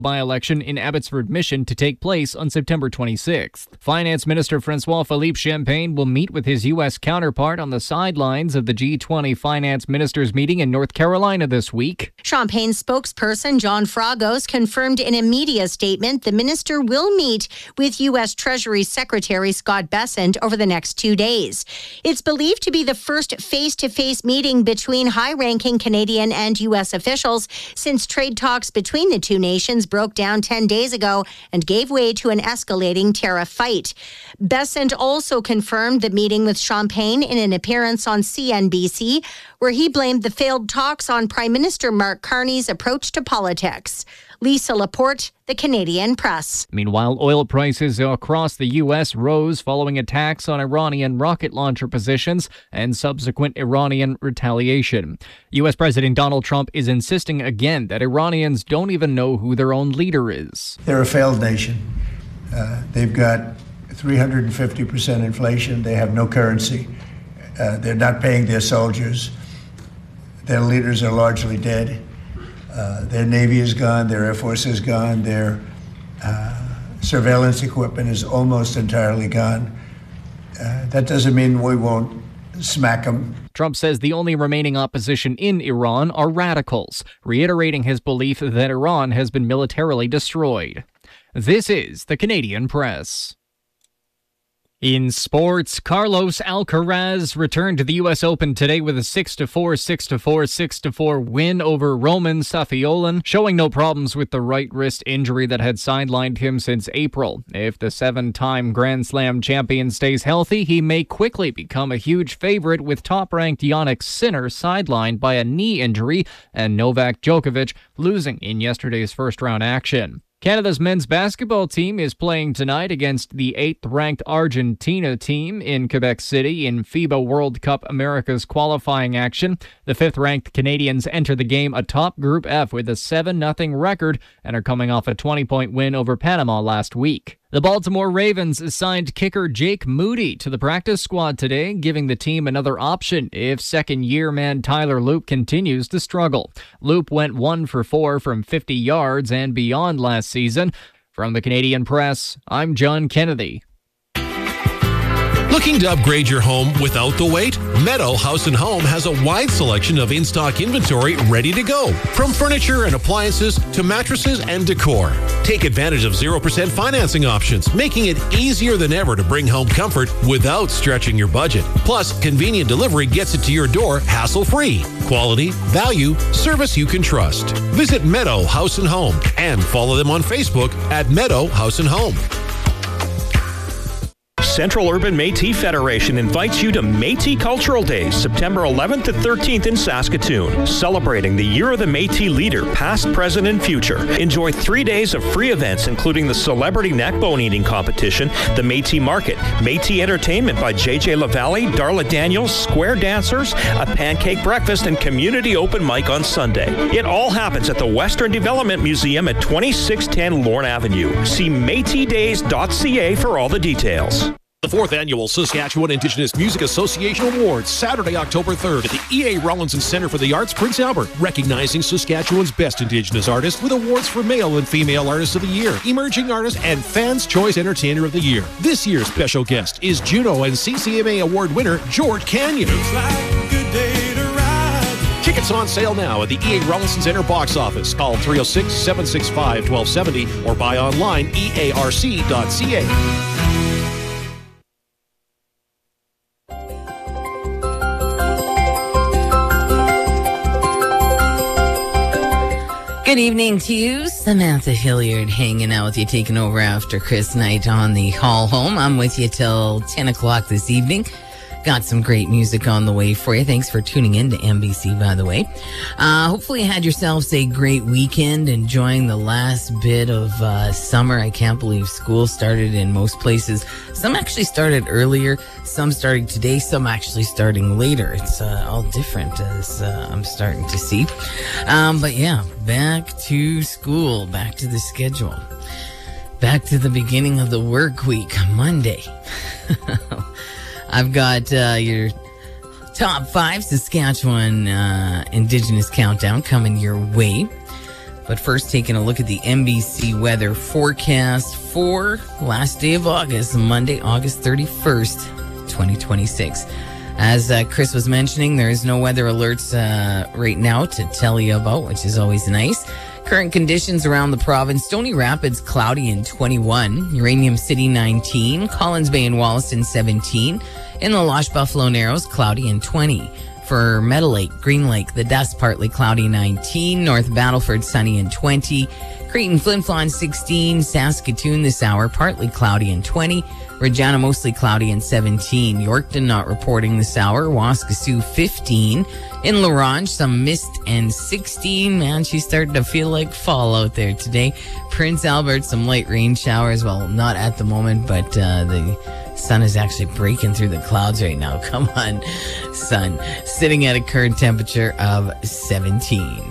by-election in Abbotsford Mission to take place on September 26th. Finance Minister François-Philippe Champagne will meet with his U.S. counterpart on the sidelines of the G20 Finance Ministers meeting in North Carolina this week. Champagne's spokesperson John Fragos confirmed in a media statement the minister will meet with U.S. Treasury Secretary Scott Bessent over the next 2 days. It's believed to be the first face-to-face meeting between high-ranking Canadian and U.S. officials since trade talks between the two nations broke down 10 days ago and gave way to an escalating tariff fight. Bessent also confirmed the meeting with Champagne in an appearance on CNBC, where he blamed the failed talks on Prime Minister Mark Carney's approach to politics. Lisa Laporte, The Canadian Press. Meanwhile, oil prices across the U.S. rose following attacks on Iranian rocket launcher positions and subsequent Iranian retaliation. U.S. President Donald Trump is insisting again that Iranians don't even know who their own leader is. They're a failed nation. They've got 350% inflation. They have no currency. They're not paying their soldiers. Their leaders are largely dead. Their Navy is gone, their Air Force is gone, their surveillance equipment is almost entirely gone. That doesn't mean we won't smack them. Trump says the only remaining opposition in Iran are radicals, reiterating his belief that Iran has been militarily destroyed. This is the Canadian Press. In sports, Carlos Alcaraz returned to the U.S. Open today with a 6-4, 6-4, 6-4 win over Roman Safiolan, showing no problems with the right wrist injury that had sidelined him since April. If the 7-time Grand Slam champion stays healthy, he may quickly become a huge favorite, with top-ranked Jannik Sinner sidelined by a knee injury and Novak Djokovic losing in yesterday's first-round action. Canada's men's basketball team is playing tonight against the 8th-ranked Argentina team in Quebec City in FIBA World Cup America's qualifying action. The 5th-ranked Canadians enter the game atop Group F with a 7-0 record and are coming off a 20-point win over Panama last week. The Baltimore Ravens assigned kicker Jake Moody to the practice squad today, giving the team another option if second-year man Tyler Loop continues to struggle. Loop went 1 for 4 from 50 yards and beyond last season. From the Canadian Press, I'm John Kennedy. Looking to upgrade your home without the wait? Meadow House & Home has a wide selection of in-stock inventory ready to go. From furniture and appliances to mattresses and decor. Take advantage of 0% financing options, making it easier than ever to bring home comfort without stretching your budget. Plus, convenient delivery gets it to your door hassle-free. Quality, value, service you can trust. Visit Meadow House & Home and follow them on Facebook at Meadow House & Home. Central Urban Métis Federation invites you to Métis Cultural Days, September 11th to 13th in Saskatoon, celebrating the Year of the Métis leader, past, present, and future. Enjoy 3 days of free events, including the Celebrity Neckbone Eating Competition, the Métis Market, Métis Entertainment by J.J. LaValle, Darla Daniels, Square Dancers, a pancake breakfast, and community open mic on Sunday. It all happens at the Western Development Museum at 2610 Lorne Avenue. See métisdays.ca for all the details. The 4th Annual Saskatchewan Indigenous Music Association Awards, Saturday, October 3rd at the E.A. Rawlinson Centre for the Arts, Prince Albert, recognizing Saskatchewan's best Indigenous artists with awards for Male and Female Artists of the Year, Emerging Artist, and Fans' Choice Entertainer of the Year. This year's special guest is Juno and CCMA Award winner George Canyon. Tickets on sale now at the E.A. Rawlinson Centre box office. Call 306-765-1270 or buy online earc.ca. Good evening to you. Samantha Hilliard hanging out with you, taking over after Chris Knight on the Hall Home. I'm with you till 10 o'clock this evening. Got some great music on the way for you. Thanks for tuning in to NBC, by the way. Hopefully you had yourselves a great weekend, enjoying the last bit of summer. I can't believe school started in most places. Some actually started earlier, some starting today, some actually starting later. It's all different, as I'm starting to see. But yeah, back to school, back to the schedule, back to the beginning of the work week, Monday. I've got your top 5 Saskatchewan Indigenous Countdown coming your way. But first, taking a look at the NBC weather forecast for last day of August, Monday, August 31st, 2026. As Chris was mentioning, there is no weather alerts right now to tell you about, which is always nice. Current conditions around the province: Stony Rapids, cloudy and 21. Uranium City, 19. Collins Bay and Wollaston, 17. In the Losh Buffalo Narrows, cloudy and 20. For Meadow Lake, Green Lake, the Dust, partly cloudy, 19. North Battleford, sunny and 20. Creighton, Flin Flon, 16. Saskatoon this hour, partly cloudy and 20. Regina, mostly cloudy and 17. Yorkton not reporting this hour. Waskesiu, 15. In La Ronge, some mist and 16. Man, she's starting to feel like fall out there today. Prince Albert, some light rain showers. Well, not at the moment, but the sun is actually breaking through the clouds right now. Come on, sun. Sitting at a current temperature of 17.